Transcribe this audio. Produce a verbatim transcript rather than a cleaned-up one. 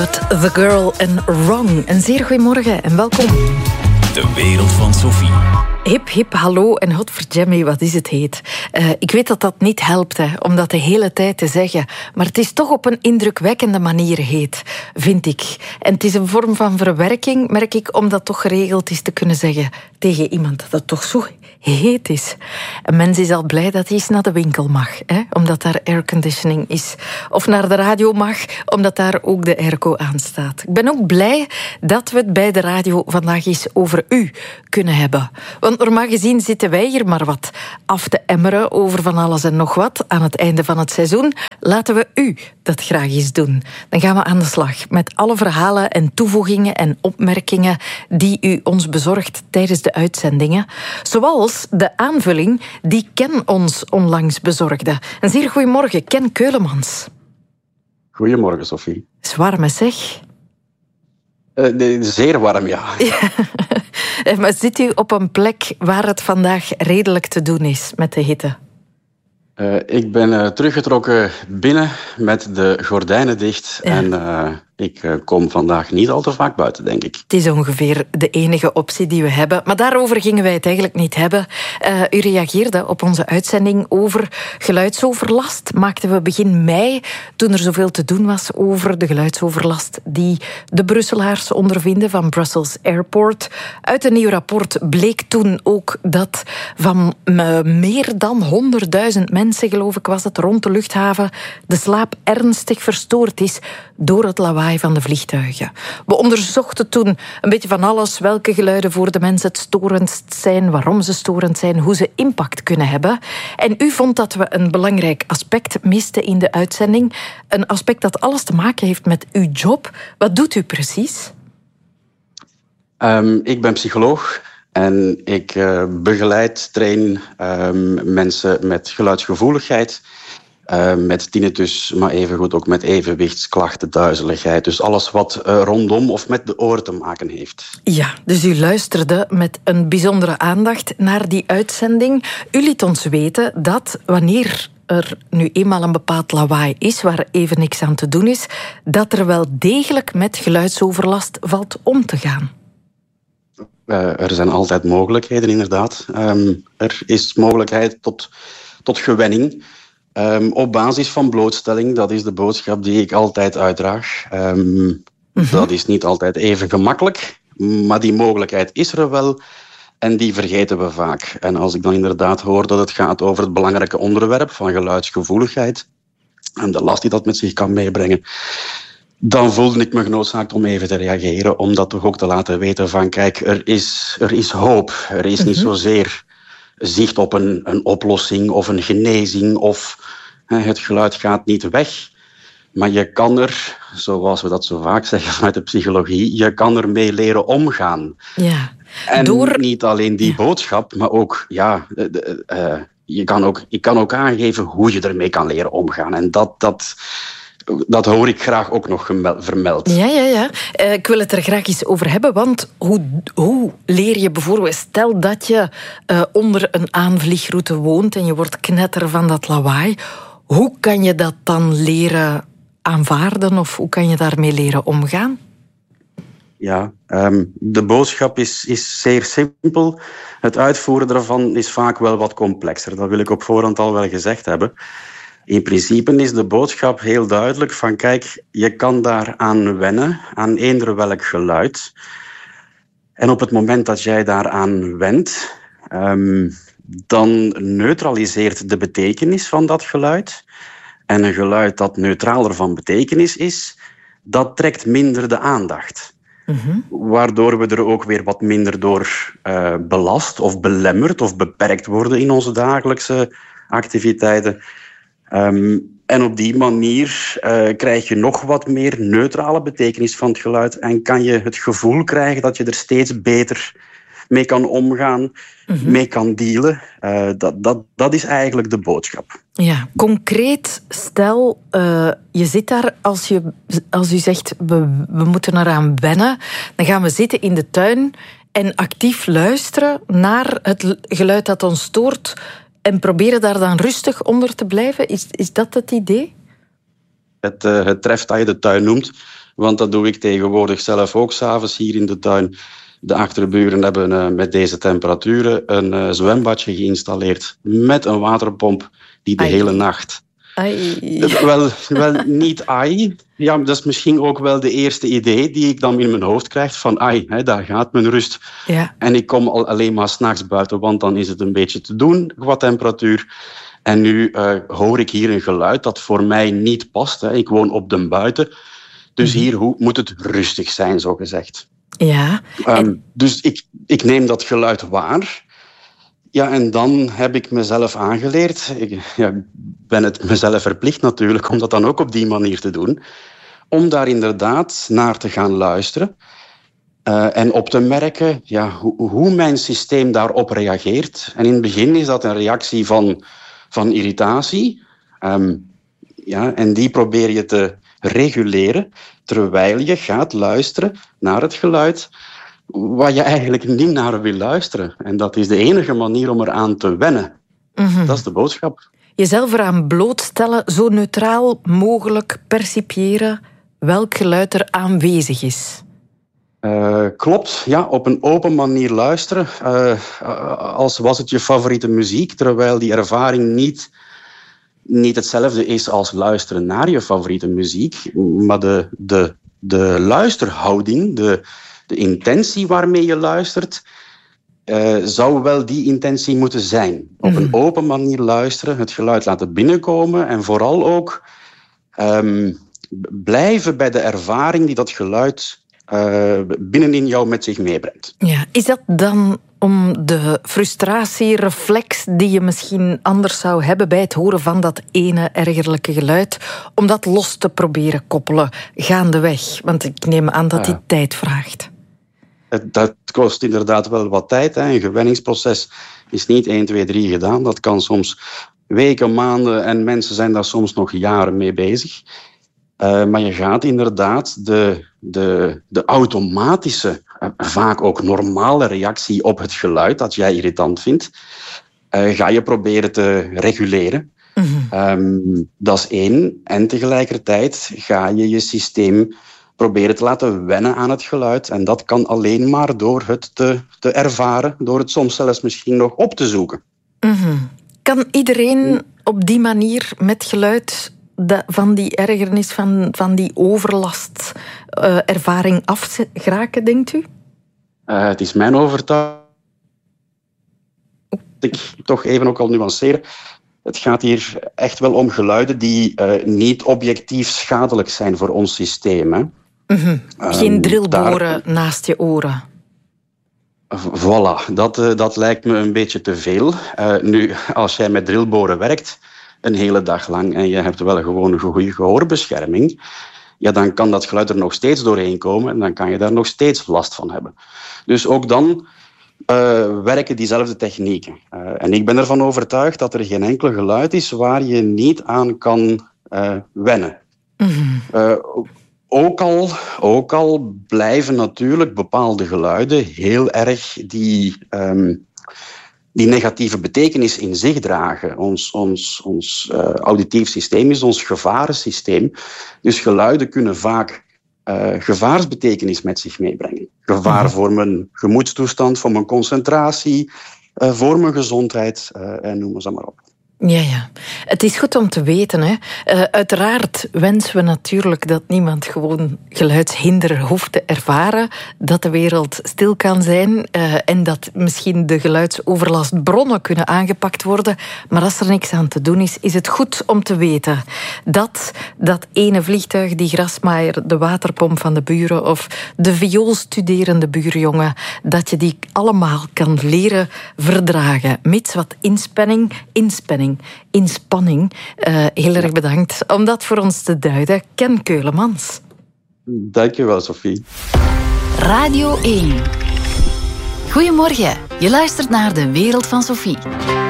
The Girl and Wrong. Een zeer goeiemorgen en welkom. De wereld van Sophie. Hip, hip, hallo en godverdomme, wat is het heet. Uh, ik weet dat dat niet helpt, hè, om dat de hele tijd te zeggen. Maar het is toch op een indrukwekkende manier heet, vind ik. En het is een vorm van verwerking, merk ik, om dat toch geregeld is te kunnen zeggen tegen iemand dat het toch zo heet is. Een mens is al blij dat hij eens naar de winkel mag, hè, omdat daar airconditioning is. Of naar de radio mag, omdat daar ook de airco aan staat. Ik ben ook blij dat we het bij de radio vandaag eens over u kunnen hebben. Want normaal gezien zitten wij hier maar wat af te emmeren over van alles en nog wat aan het einde van het seizoen. Laten we u dat graag eens doen. Dan gaan we aan de slag met alle verhalen en toevoegingen en opmerkingen die u ons bezorgt tijdens de uitzendingen. Zoals de aanvulling die Ken ons onlangs bezorgde. Een zeer goeiemorgen, Ken Keulemans. Goedemorgen, Sophie. Is warm, hè, zeg? Uh, nee, zeer warm, ja. ja. Maar zit u op een plek waar het vandaag redelijk te doen is met de hitte? Uh, ik ben uh, teruggetrokken binnen met de gordijnen dicht. Ja. En uh, ik uh, kom vandaag niet al te vaak buiten, denk ik. Het is ongeveer de enige optie die we hebben. Maar daarover gingen wij het eigenlijk niet hebben. Uh, u reageerde op onze uitzending over geluidsoverlast. Maakten we begin mei, toen er zoveel te doen was over de geluidsoverlast die de Brusselaars ondervinden van Brussels Airport. Uit een nieuw rapport bleek toen ook dat van uh, meer dan honderdduizend mensen, geloof ik was het, rond de luchthaven de slaap ernstig verstoord is door het lawaai van de vliegtuigen. We onderzochten toen een beetje van alles, welke geluiden voor de mensen het storendst zijn, waarom ze storend zijn, hoe ze impact kunnen hebben. En u vond dat we een belangrijk aspect misten in de uitzending. Een aspect dat alles te maken heeft met uw job. Wat doet u precies? Um, ik ben psycholoog. En ik uh, begeleid, train um, mensen met geluidsgevoeligheid, uh, met tinnitus, maar evengoed ook met evenwichtsklachten, duizeligheid. Dus alles wat uh, rondom of met de oren te maken heeft. Ja, dus u luisterde met een bijzondere aandacht naar die uitzending. U liet ons weten dat wanneer er nu eenmaal een bepaald lawaai is, waar even niks aan te doen is, dat er wel degelijk met geluidsoverlast valt om te gaan. Uh, er zijn altijd mogelijkheden, inderdaad. Um, er is mogelijkheid tot, tot gewenning. Um, op basis van blootstelling, dat is de boodschap die ik altijd uitdraag. Um, mm-hmm. Dat is niet altijd even gemakkelijk, maar die mogelijkheid is er wel en die vergeten we vaak. En als ik dan inderdaad hoor dat het gaat over het belangrijke onderwerp van geluidsgevoeligheid en de last die dat met zich kan meebrengen, dan voelde ik me genoodzaakt om even te reageren, om dat toch ook te laten weten van kijk, er is, er is hoop. Er is niet zozeer zicht op een, een oplossing of een genezing of hè, het geluid gaat niet weg. Maar je kan er, zoals we dat zo vaak zeggen vanuit de psychologie, je kan ermee leren omgaan. Ja. En Door... niet alleen die ja. boodschap, maar ook, ja, uh, uh, je kan ook, je kan ook aangeven hoe je ermee kan leren omgaan. En dat... dat Dat hoor ik graag ook nog vermeld. Ja, ja, ja. Uh, ik wil het er graag eens over hebben, want hoe, hoe leer je bijvoorbeeld... Stel dat je uh, onder een aanvliegroute woont en je wordt knetter van dat lawaai. Hoe kan je dat dan leren aanvaarden of hoe kan je daarmee leren omgaan? Ja, um, de boodschap is, is zeer simpel. Het uitvoeren daarvan is vaak wel wat complexer. Dat wil ik op voorhand al wel gezegd hebben. In principe is de boodschap heel duidelijk van kijk, je kan daaraan wennen, aan eender welk geluid. En op het moment dat jij daaraan went, um, dan neutraliseert de betekenis van dat geluid. En een geluid dat neutraler van betekenis is, dat trekt minder de aandacht. Mm-hmm. Waardoor we er ook weer wat minder door uh, belast of belemmerd of beperkt worden in onze dagelijkse activiteiten. Um, en op die manier uh, krijg je nog wat meer neutrale betekenis van het geluid en kan je het gevoel krijgen dat je er steeds beter mee kan omgaan, mm-hmm. mee kan dealen. Uh, dat, dat, dat is eigenlijk de boodschap. Ja, concreet, stel, uh, je zit daar, als, je, als u zegt, we, we moeten eraan wennen, dan gaan we zitten in de tuin en actief luisteren naar het geluid dat ons stoort en proberen daar dan rustig onder te blijven. Is, is dat het idee? Het, uh, het treft dat je de tuin noemt. want dat doe ik tegenwoordig zelf ook 's avonds hier in de tuin. De achterburen hebben uh, met deze temperaturen een uh, zwembadje geïnstalleerd met een waterpomp die de ai. hele nacht... Ai. Wel, wel niet ai. Ja, dat is misschien ook wel de eerste idee die ik dan in mijn hoofd krijg van ai, hè, daar gaat mijn rust. Ja. En ik kom al alleen maar 's nachts buiten, want dan is het een beetje te doen qua temperatuur. En nu uh, hoor ik hier een geluid dat voor mij niet past. Hè. Ik woon op den buiten, dus hier ho- moet het rustig zijn, zo gezegd. Ja. Um, en... Dus ik, ik neem dat geluid waar. Ja, en dan heb ik mezelf aangeleerd. Ik ja, ben het mezelf verplicht natuurlijk om dat dan ook op die manier te doen. Om daar inderdaad naar te gaan luisteren. Uh, en op te merken ja, hoe, hoe mijn systeem daarop reageert. En in het begin is dat een reactie van, van irritatie. Um, ja, en die probeer je te reguleren terwijl je gaat luisteren naar het geluid waar je eigenlijk niet naar wil luisteren. En dat is de enige manier om eraan te wennen. Mm-hmm. Dat is de boodschap. Jezelf eraan blootstellen, zo neutraal mogelijk percipiëren welk geluid er aanwezig is. Uh, klopt, ja, op een open manier luisteren. Uh, als was het je favoriete muziek, terwijl die ervaring niet, niet hetzelfde is als luisteren naar je favoriete muziek. Maar de, de, de luisterhouding, de, de intentie waarmee je luistert, uh, zou wel die intentie moeten zijn. Op een open manier luisteren, het geluid laten binnenkomen en vooral ook um, blijven bij de ervaring die dat geluid Uh, binnenin jou met zich meebrengt. Ja, is dat dan om de frustratiereflex die je misschien anders zou hebben bij het horen van dat ene ergerlijke geluid, om dat los te proberen koppelen gaandeweg? Want ik neem aan dat die ja. tijd vraagt. Het, dat kost inderdaad wel wat tijd. Hè. Een gewenningsproces is niet één, twee, drie gedaan. Dat kan soms weken, maanden en mensen zijn daar soms nog jaren mee bezig. Uh, maar je gaat inderdaad de, de, de automatische, uh, vaak ook normale reactie op het geluid dat jij irritant vindt, uh, ga je proberen te reguleren. Mm-hmm. Um, dat is één. En tegelijkertijd ga je je systeem proberen te laten wennen aan het geluid. En dat kan alleen maar door het te, te ervaren, door het soms zelfs misschien nog op te zoeken. Mm-hmm. Kan iedereen op die manier met geluid van die ergernis, van, van die overlast, uh, ervaring afgeraken, denkt u? Uh, het is mijn overtuiging. Ik toch even ook al nuanceren. Het gaat hier echt wel om geluiden die uh, niet objectief schadelijk zijn voor ons systeem. Hè. Mm-hmm. Geen um, drillboren daar... naast je oren. Voilà, dat, uh, dat lijkt me een beetje te veel. Uh, nu, als jij met drillboren werkt een hele dag lang en je hebt wel gewoon een goede gehoorbescherming, ja, dan kan dat geluid er nog steeds doorheen komen en dan kan je daar nog steeds last van hebben. Dus ook dan uh, werken diezelfde technieken. Uh, en ik ben ervan overtuigd dat er geen enkel geluid is waar je niet aan kan uh, wennen. Mm-hmm. Uh, ook, al, ook al blijven natuurlijk bepaalde geluiden heel erg die... Um, die negatieve betekenis in zich dragen. Ons, ons, ons uh, auditief systeem is ons gevarensysteem. Dus geluiden kunnen vaak uh, gevaarsbetekenis met zich meebrengen. Gevaar mm-hmm. voor mijn gemoedstoestand, voor mijn concentratie, uh, voor mijn gezondheid, uh, en noem ze maar op. Ja, ja. Het is goed om te weten. Hè. Uh, uiteraard wensen we natuurlijk dat niemand gewoon geluidshinder hoeft te ervaren, dat de wereld stil kan zijn uh, en dat misschien de geluidsoverlastbronnen kunnen aangepakt worden. Maar als er niks aan te doen is, is het goed om te weten dat dat ene vliegtuig, die grasmaaier, de waterpomp van de buren of de vioolstuderende buurjongen, dat je die allemaal kan leren verdragen. Mits wat inspanning, inspanning. Inspanning. Uh, heel erg bedankt om dat voor ons te duiden. Ken Keulemans. Dank je wel, Sophie. Radio één. Goedemorgen. Je luistert naar De Wereld van Sophie.